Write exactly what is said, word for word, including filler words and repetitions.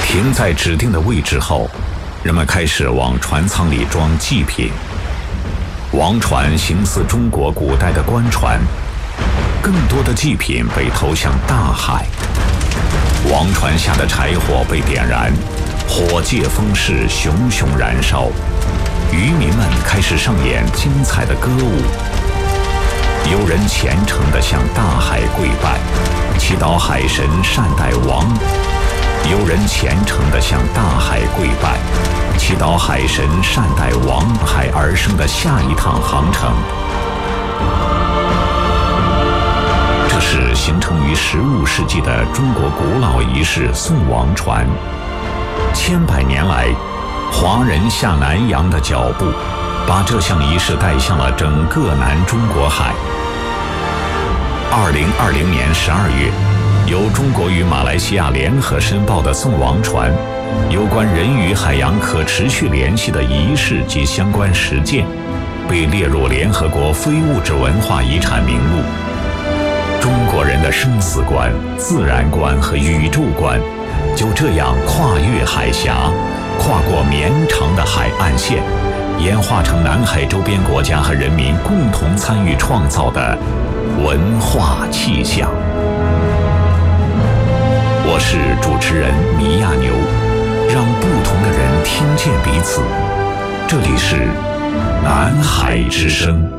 停在指定的位置后，人们开始往船舱里装祭品。王船形似中国古代的官船，更多的祭品被投向大海。王船下的柴火被点燃，火借风势，熊熊燃烧。渔民们开始上演精彩的歌舞。有人虔诚地向大海跪拜，祈祷海神善待王；有人虔诚地向大海跪拜，祈祷海神善待王海而生的下一趟航程。这是形成于十五世纪的中国古老仪式送王船。千百年来，华人下南洋的脚步，把这项仪式带向了整个南中国海。二零二零年十二月，由中国与马来西亚联合申报的送王船有关人与海洋可持续联系的仪式及相关实践，被列入联合国非物质文化遗产名录。中国人的生死观、自然观和宇宙观就这样跨越海峡，跨过绵长的海岸线，演化成南海周边国家和人民共同参与创造的文化气象。我是主持人米亚牛，让不同的人听见彼此。这里是南海之声。